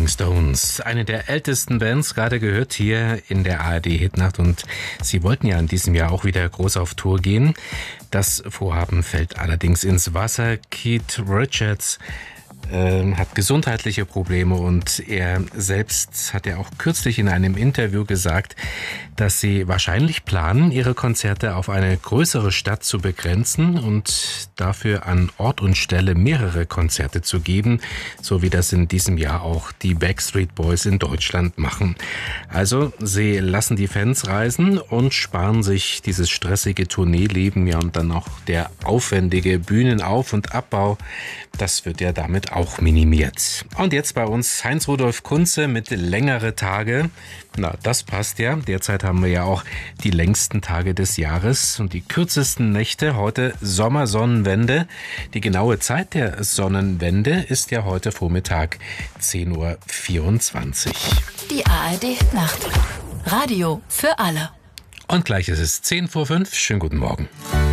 Rolling Stones, eine der ältesten Bands, gerade gehört hier in der ARD-Hitnacht, und sie wollten ja in diesem Jahr auch wieder groß auf Tour gehen. Das Vorhaben fällt allerdings ins Wasser. Keith Richards hat gesundheitliche Probleme, und er selbst hat ja auch kürzlich in einem Interview gesagt, dass sie wahrscheinlich planen, ihre Konzerte auf eine größere Stadt zu begrenzen und dafür an Ort und Stelle mehrere Konzerte zu geben, so wie das in diesem Jahr auch die Backstreet Boys in Deutschland machen. Also sie lassen die Fans reisen und sparen sich dieses stressige Tourneeleben, ja, und dann auch der aufwendige Bühnenauf- und Abbau, das wird ja damit auch minimiert. Und jetzt bei uns Heinz-Rudolf Kunze mit längere Tage. Na, das passt ja. Derzeit haben wir ja auch die längsten Tage des Jahres und die kürzesten Nächte. Heute Sommersonnenwende. Die genaue Zeit der Sonnenwende ist ja heute Vormittag 10:24 Uhr. Die ARD-Nacht. Radio für alle. Und gleich ist es 10:05 Uhr. Schönen guten Morgen.